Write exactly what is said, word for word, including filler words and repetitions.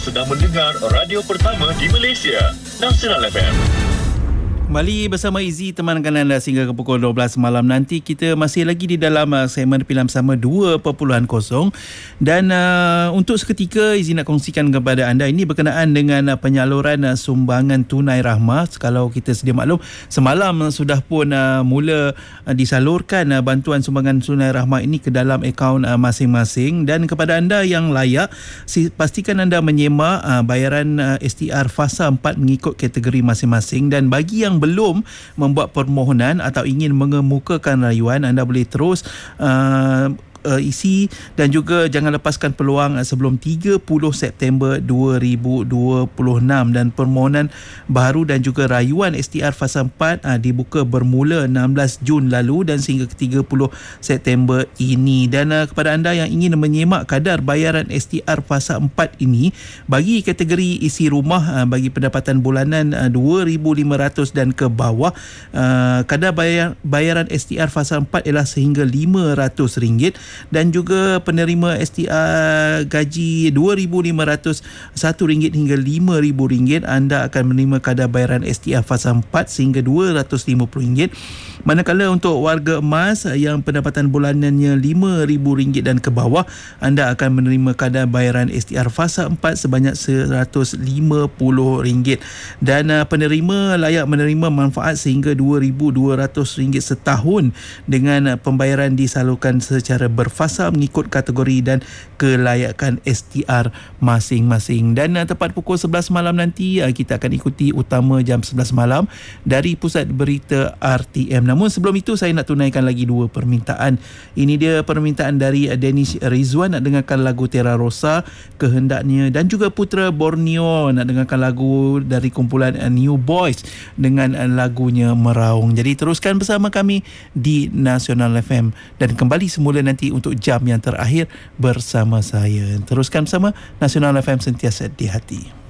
Sedang mendengar radio pertama di Malaysia, Nasional F M. Kembali bersama Izzy, temankan anda sehingga ke pukul dua belas malam nanti. Kita masih lagi di dalam uh, segmen Pilihan Bersama dua titik kosong. Dan uh, untuk seketika Izzy nak kongsikan kepada anda, ini berkenaan dengan uh, penyaluran uh, sumbangan tunai rahmah. Kalau kita sedia maklum, semalam uh, sudah pun uh, mula uh, disalurkan uh, bantuan sumbangan tunai rahmah ini ke dalam akaun uh, masing-masing. Dan kepada anda yang layak, si, pastikan anda menyemak uh, bayaran uh, S T R fasa empat mengikut kategori masing-masing. Dan bagi yang belum membuat permohonan atau ingin mengemukakan rayuan, anda boleh terus uh, Uh, isi dan juga jangan lepaskan peluang uh, sebelum tiga puluh September dua ribu dua puluh enam. Dan permohonan baru dan juga rayuan S T R fasa empat uh, dibuka bermula enam belas Jun lalu dan sehingga ke tiga puluh September ini. Dan uh, kepada anda yang ingin menyemak kadar bayaran S T R fasa empat ini, bagi kategori isi rumah uh, bagi pendapatan bulanan uh, dua ribu lima ratus dan ke bawah, uh, kadar bayar, bayaran S T R fasa empat ialah sehingga lima ratus ringgit. Dan juga penerima S T R gaji dua ribu lima ratus satu ringgit hingga lima ribu ringgit, anda akan menerima kadar bayaran S T R fasa empat sehingga dua ratus lima puluh ringgit. Manakala untuk warga emas yang pendapatan bulanannya lima ribu ringgit dan ke bawah, anda akan menerima kadar bayaran S T R fasa empat sebanyak seratus lima puluh ringgit. Dan uh, penerima layak menerima manfaat sehingga dua ribu dua ratus ringgit setahun dengan uh, pembayaran disalurkan secara berfasa mengikut kategori dan kelayakan S T R masing-masing. Dan uh, tepat pukul sebelas malam nanti uh, kita akan ikuti utama jam sebelas malam dari Pusat Berita R T M. Namun sebelum itu saya nak tunaikan lagi dua permintaan. Ini dia permintaan dari uh, Danish Rizwan nak dengarkan lagu Terra Rosa Kehendaknya, dan juga Putra Borneo nak dengarkan lagu dari kumpulan uh, New Boys dengan uh, lagunya Meraung. Jadi teruskan bersama kami di Nasional F M dan kembali semula nanti untuk jam yang terakhir bersama saya. Teruskan bersama Nasional F M, sentiasa di hati.